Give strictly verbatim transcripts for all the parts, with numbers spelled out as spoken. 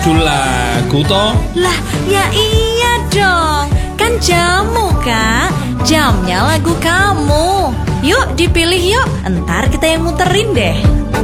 Lagu toh? Lah, ya iya dong. Kan jamu, Kak. Jamnya lagu kamu. Yuk dipilih yuk. Entar kita yang muterin deh.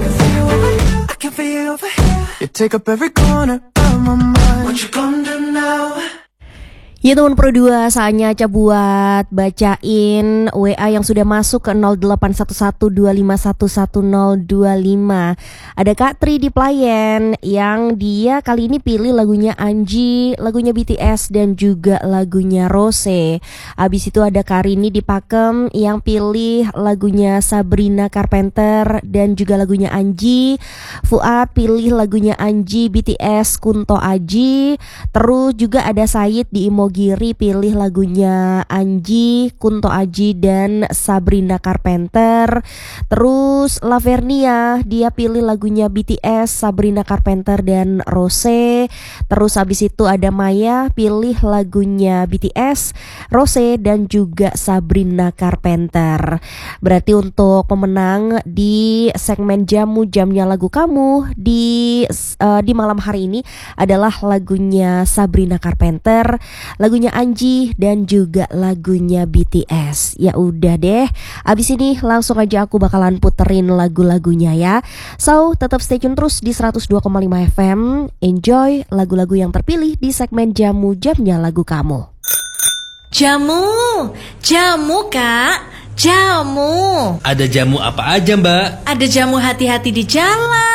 Ya teman Pro dua, saatnya Aca buat bacain W A yang sudah masuk ke nol delapan satu satu dua lima satu satu nol dua lima. Ada Kak Tri di Playen yang dia kali ini pilih lagunya Anji, lagunya B T S dan juga lagunya Rose. Abis itu ada Karini di Pakem yang pilih lagunya Sabrina Carpenter dan juga lagunya Anji. Fuad pilih lagunya Anji, B T S, Kunto Aji. Terus juga ada Sayid di Imo Giri pilih lagunya Anji, Kunto Aji dan Sabrina Carpenter. Terus Lavernia dia pilih lagunya B T S, Sabrina Carpenter dan Rose. Terus habis itu ada Maya pilih lagunya B T S, Rose dan juga Sabrina Carpenter. Berarti untuk pemenang di segmen Jamu Jamnya Lagu Kamu di uh, di malam hari ini adalah lagunya Sabrina Carpenter, lagunya Anji dan juga lagunya B T S. Ya udah deh, abis ini langsung aja aku bakalan puterin lagu-lagunya ya. So tetap stay tune terus di seratus dua koma lima F M. Enjoy lagu-lagu yang terpilih di segmen Jamu Jamnya Lagu Kamu. Jamu, jamu Kak, jamu. Ada jamu apa aja Mbak? Ada jamu hati-hati di jalan,